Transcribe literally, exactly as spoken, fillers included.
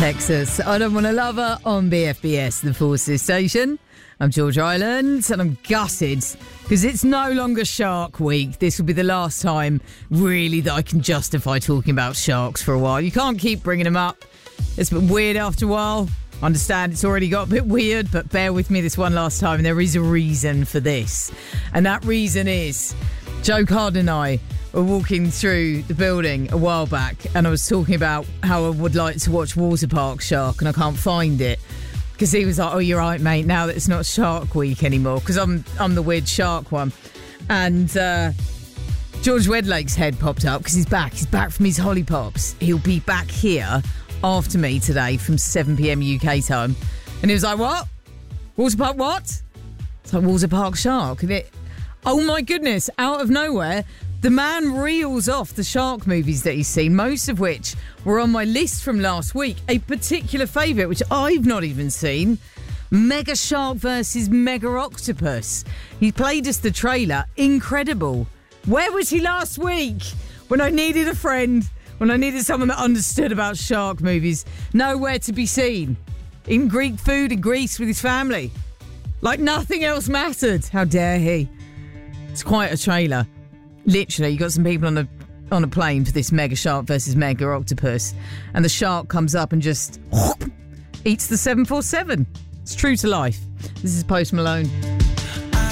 Texas. I don't want to love her on B F B S, the Forces station. I'm George Island, and I'm gutted because it's no longer Shark Week. This will be the last time, really, that I can justify talking about sharks for a while. You can't keep bringing them up. It's been weird after a while. I understand it's already got a bit weird, but bear with me this one last time. There is a reason for this. And that reason is Joe Card and I were walking through the building a while back, and I was talking about how I would like to watch Water Park Shark, and I can't find it. Because he was like, oh, you're right, mate, now that it's not Shark Week anymore. Because I'm, I'm the weird shark one. And uh, George Wedlake's head popped up because he's back. He's back from his Holly Pops. He'll be back here after me today from seven p.m. U K time. And he was like, what? Water Park what? It's like Water Park Shark. And it, oh my goodness, out of nowhere, the man reels off the shark movies that he's seen, most of which were on my list from last week. A particular favourite, which I've not even seen, Mega Shark versus Mega Octopus. He played us the trailer. Incredible. Where was he last week? When I needed a friend, when I needed someone that understood about shark movies. Nowhere to be seen. Eating Greek food in Greece with his family. Like nothing else mattered. How dare he? It's quite a trailer. Literally, you got some people on a on a plane for this Mega Shark versus Mega Octopus, and the shark comes up and just whoop, eats the seven forty-seven. It's true to life. This is Post Malone.